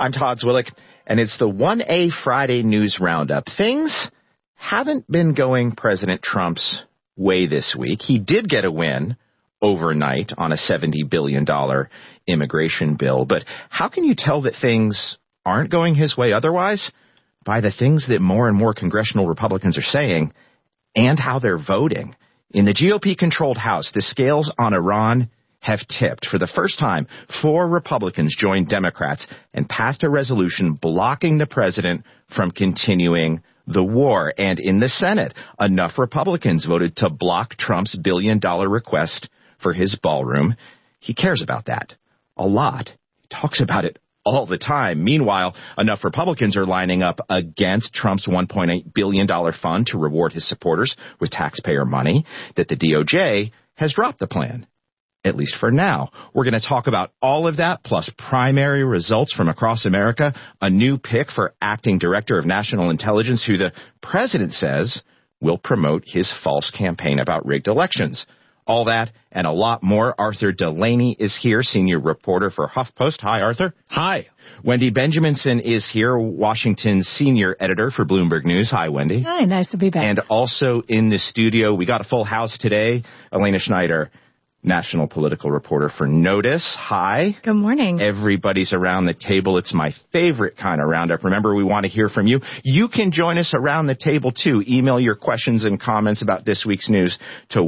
I'm Todd Zwillich, and it's the 1A Friday News Roundup. Things haven't been going President Trump's way this week. He did get a win overnight on a $70 billion immigration bill, but how can you tell that things aren't going his way otherwise? By the things that more and more congressional Republicans are saying and how they're voting. In the GOP-controlled House, the scales on Iran have tipped. For the first time, 4 Republicans joined Democrats and passed a resolution blocking the president from continuing the war. And in the Senate, enough Republicans voted to block Trump's billion-dollar request for his ballroom. He cares about that a lot. He talks about it all the time. Meanwhile, enough Republicans are lining up against Trump's $1.8 billion fund to reward his supporters with taxpayer money that the DOJ has dropped the plan. At least for now. We're going to talk about all of that, plus primary results from across America, a new pick for acting director of national intelligence who the president says will promote his false campaign about rigged elections. All that and a lot more. Arthur Delaney is here, senior reporter for HuffPost. Hi, Arthur. Hi. Wendy Benjaminson is here, Washington's senior editor for Bloomberg News. Hi, Wendy. Hi, nice to be back. And also in the studio, we got a full house today. Elena Schneider, national political reporter for Notice. Hi. Good morning. Everybody's around the table. It's my favorite kind of roundup. Remember, we want to hear from you. You can join us around the table, too. Email your questions and comments about this week's news to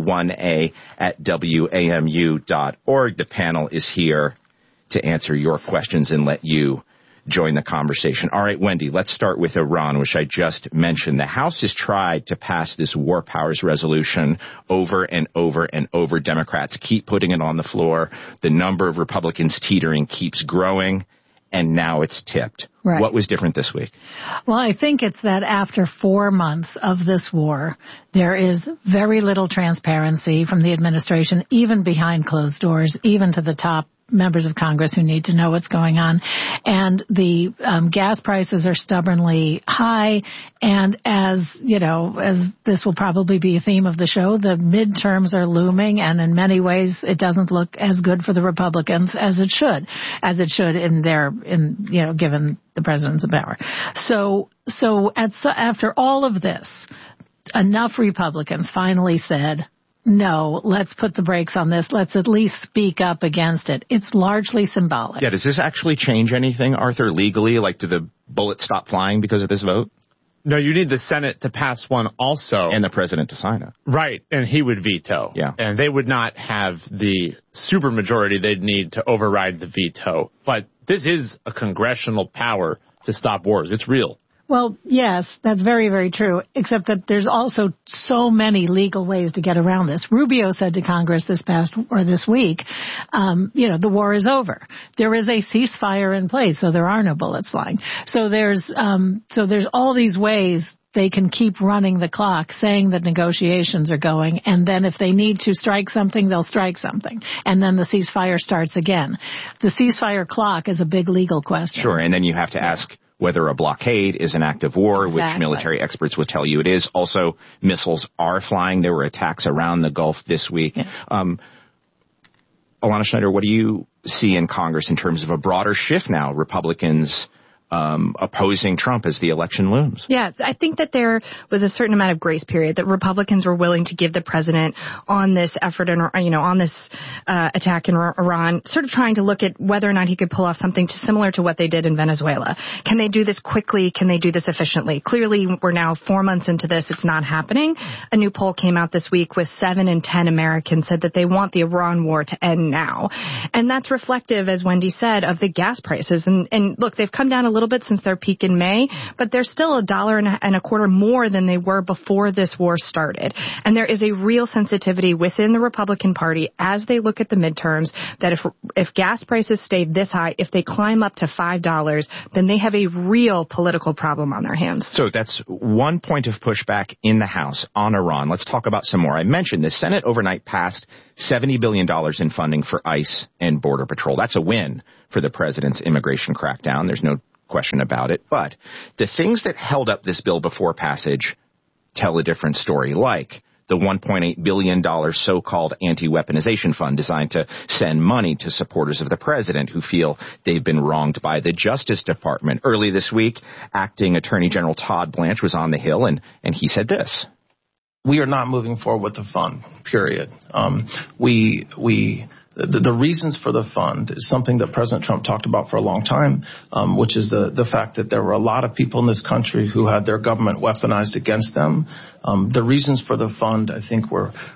1a@wamu.org. The panel is here to answer your questions and let you join the conversation. All right, Wendy, let's start with Iran, which I just mentioned. The House has tried to pass this war powers resolution over and over and over. Democrats keep putting it on the floor. The number of Republicans teetering keeps growing, and now it's tipped. Right. What was different this week? Well, I think it's that after 4 months of this war, there is very little transparency from the administration, even behind closed doors, even to the top members of Congress who need to know what's going on. And the gas prices are stubbornly high. And as you know, as this will probably be a theme of the show, the midterms are looming. And in many ways, it doesn't look as good for the Republicans as it should given the president's power. So after all of this, enough Republicans finally said, no, let's put the brakes on this. Let's at least speak up against it. It's largely symbolic. Yeah, does this actually change anything, Arthur, legally? Like, do the bullets stop flying because of this vote? No, you need the Senate to pass one also. And the president to sign it. Right, and he would veto. Yeah. And they would not have the supermajority they'd need to override the veto. But this is a congressional power to stop wars. It's real. Well, yes, that's very, very true, except that there's also so many legal ways to get around this. Rubio said to Congress this week, the war is over. There is a ceasefire in place, so there are no bullets flying. So there's all these ways they can keep running the clock, saying that negotiations are going, and then if they need to strike something, they'll strike something. And then the ceasefire starts again. The ceasefire clock is a big legal question. Sure, and then you have to ask whether a blockade is an act of war, exactly. Which military experts will tell you it is. Also, missiles are flying. There were attacks around the Gulf this week. Yeah. Alana Schneider, what do you see in Congress in terms of a broader shift now? Republicans opposing Trump as the election looms. Yeah, I think that there was a certain amount of grace period that Republicans were willing to give the president on this effort and, on this attack in Iran, sort of trying to look at whether or not he could pull off something similar to what they did in Venezuela. Can they do this quickly? Can they do this efficiently? Clearly, we're now 4 months into this. It's not happening. A new poll came out this week with 7 in 10 Americans said that they want the Iran war to end now. And that's reflective, as Wendy said, of the gas prices. And look, they've come down a little bit since their peak in May, but they're still $1.25 more than they were before this war started. And there is a real sensitivity within the Republican Party as they look at the midterms that if gas prices stay this high, if they climb up to $5, then they have a real political problem on their hands. So that's one point of pushback in the House on Iran. Let's talk about some more. I mentioned the Senate overnight passed $70 billion in funding for ICE and Border Patrol. That's a win for the president's immigration crackdown. There's no question about it. But the things that held up this bill before passage tell a different story, like the $1.8 billion so-called anti-weaponization fund designed to send money to supporters of the president who feel they've been wronged by the Justice Department. Early this week, Acting Attorney General Todd Blanche was on the Hill, and he said this. We are not moving forward with the fund, period. The reasons for the fund is something that President Trump talked about for a long time, which is the fact that there were a lot of people in this country who had their government weaponized against them. The reasons for the fund, I think,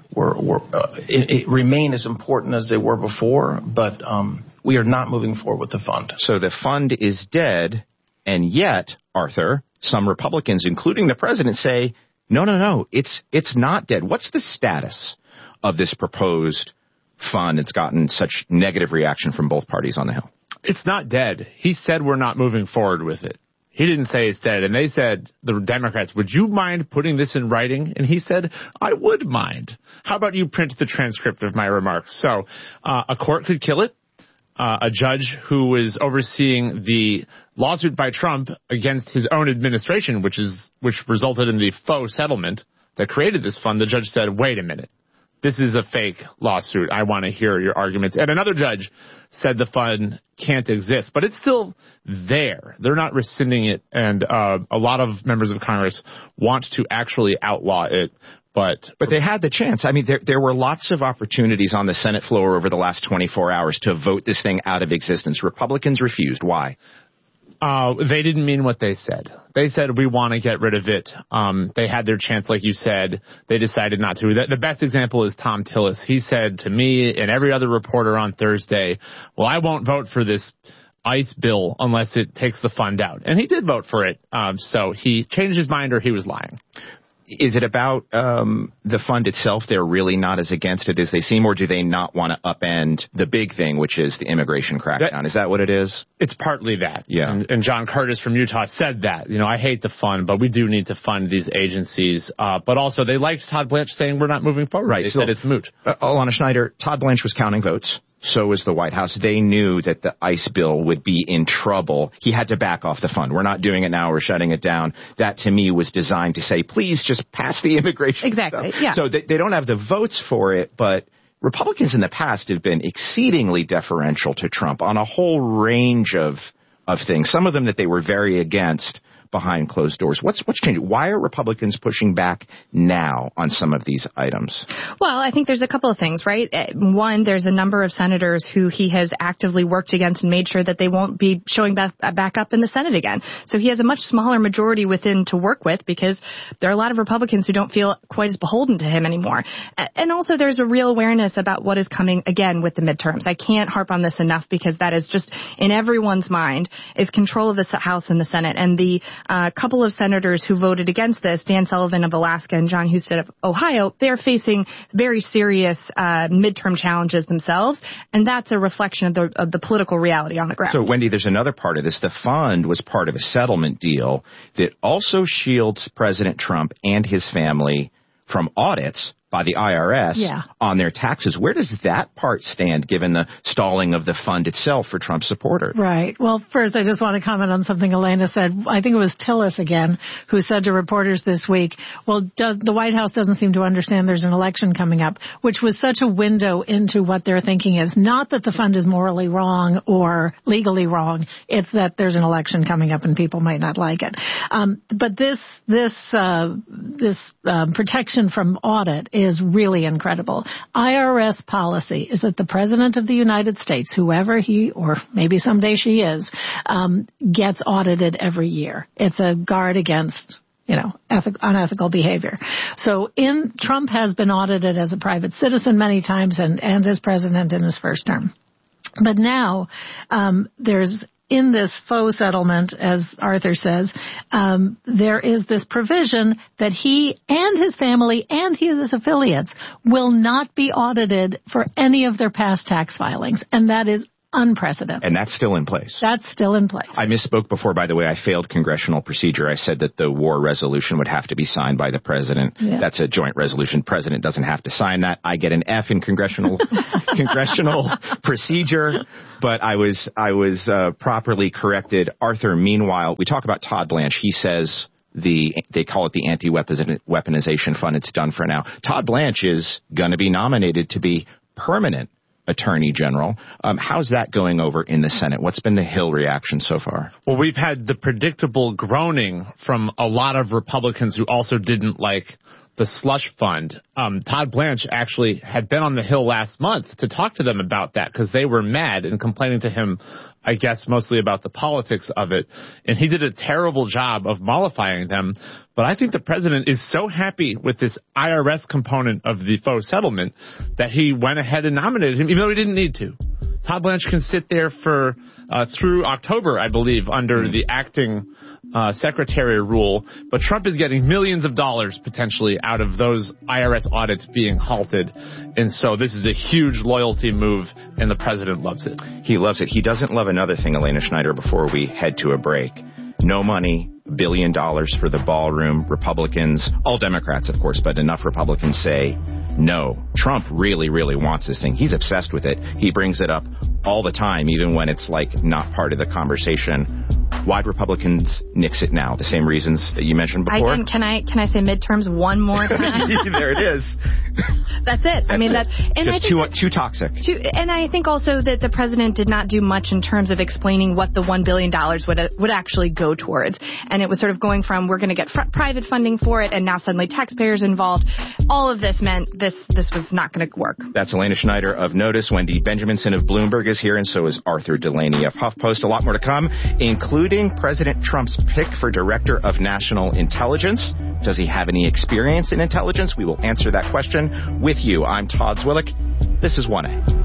remain as important as they were before, but we are not moving forward with the fund. So the fund is dead, and yet, Arthur, some Republicans, including the president, say, no, it's not dead. What's the status of this proposed fund? It's gotten such negative reaction from both parties on the Hill. It's not dead. He said we're not moving forward with it. He didn't say it's dead. And they said, the Democrats, would you mind putting this in writing? And he said, I would mind. How about you print the transcript of my remarks? So a court could kill it. A judge who was overseeing the lawsuit by Trump against his own administration, which resulted in the faux settlement that created this fund, the judge said, wait a minute. This is a fake lawsuit. I want to hear your arguments. And another judge said the fund can't exist, but it's still there. They're not rescinding it. And a lot of members of Congress want to actually outlaw it. But they had the chance. I mean, there were lots of opportunities on the Senate floor over the last 24 hours to vote this thing out of existence. Republicans refused. Why? They didn't mean what they said. They said, we want to get rid of it. They had their chance, like you said. They decided not to. The best example is Tom Tillis. He said to me and every other reporter on Thursday, well, I won't vote for this ICE bill unless it takes the fund out. And he did vote for it. So he changed his mind, or he was lying. Is it about the fund itself? They're really not as against it as they seem, or do they not want to upend the big thing, which is the immigration crackdown? Is that what it is? It's partly that. Yeah. And John Curtis from Utah said that. You know, I hate the fund, but we do need to fund these agencies. But also, they liked Todd Blanche saying we're not moving forward. Right. They said it's moot. Alana Schneider, Todd Blanche was counting votes. So was the White House. They knew that the ICE bill would be in trouble. He had to back off the fund. We're not doing it now. We're shutting it down. That, to me, was designed to say, please just pass the immigration Exactly. stuff. Yeah. So they don't have the votes for it, but Republicans in the past have been exceedingly deferential to Trump on a whole range of things, some of them that they were very against behind closed doors. What's changing? Why are Republicans pushing back now on some of these items? Well, I think there's a couple of things, right? One, there's a number of senators who he has actively worked against and made sure that they won't be showing back up in the Senate again. So he has a much smaller majority within to work with, because there are a lot of Republicans who don't feel quite as beholden to him anymore. And also there's a real awareness about what is coming again with the midterms. I can't harp on this enough, because that is just in everyone's mind, is control of the House and the Senate. And the couple of senators who voted against this, Dan Sullivan of Alaska and John Husted of Ohio, they're facing very serious midterm challenges themselves, and that's a reflection of the political reality on the ground. So, Wendy, there's another part of this. The fund was part of a settlement deal that also shields President Trump and his family from audits by the IRS on their taxes. Where does that part stand, given the stalling of the fund itself for Trump supporters? Right. Well, first, I just want to comment on something Elena said. I think it was Tillis again who said to reporters this week, well, the White House doesn't seem to understand there's an election coming up, which was such a window into what their thinking is. Not that the fund is morally wrong or legally wrong. It's that there's an election coming up and people might not like it. But this protection from audit is really incredible. IRS policy is that the President of the United States, whoever he or maybe someday she is, gets audited every year. It's a guard against unethical behavior. So Trump has been audited as a private citizen many times and as president in his first term. But now there's in this faux settlement, as Arthur says, there is this provision that he and his family and his affiliates will not be audited for any of their past tax filings. And that is unprecedented. And that's still in place. That's still in place. I misspoke before, by the way. I failed congressional procedure. I said that the war resolution would have to be signed by the president. Yeah. That's a joint resolution. President doesn't have to sign that. I get an F in congressional procedure, but I was properly corrected. Arthur, meanwhile, we talk about Todd Blanche. He says they call it the anti-weaponization fund. It's done for now. Todd Blanche is going to be nominated to be permanent Attorney General. How's that going over in the Senate? What's been the Hill reaction so far? Well, we've had the predictable groaning from a lot of Republicans who also didn't like the slush fund. Todd Blanche actually had been on the Hill last month to talk to them about that because they were mad and complaining to him, I guess, mostly about the politics of it. And he did a terrible job of mollifying them. But I think the president is so happy with this IRS component of the faux settlement that he went ahead and nominated him, even though he didn't need to. Todd Blanche can sit there for through October, I believe, under the acting secretary rule. But Trump is getting millions of dollars potentially out of those IRS audits being halted. And so this is a huge loyalty move, and the president loves it. He loves it. He doesn't love another thing, Elena Schneider, before we head to a break. No money, $1 billion for the ballroom. Republicans, all Democrats, of course, but enough Republicans say no. Trump really, really wants this thing. He's obsessed with it. He brings it up all the time, even when it's like not part of the conversation. Why'd Republicans nix it now? The same reasons that you mentioned before? Can I say midterms one more time? There it is. That's it. I mean, that's and just I think too toxic. And I think also that the president did not do much in terms of explaining what the $1 billion would actually go towards. And it was sort of going from we're going to get private funding for it, and now suddenly taxpayers involved. All of this meant this was not going to work. That's Elena Schneider of Notice. Wendy Benjaminson of Bloomberg is here, and so is Arthur Delaney of HuffPost. A lot more to come, including President Trump's pick for Director of National Intelligence. Does he have any experience in intelligence? We will answer that question with you. I'm Todd Zwillich. This is 1A.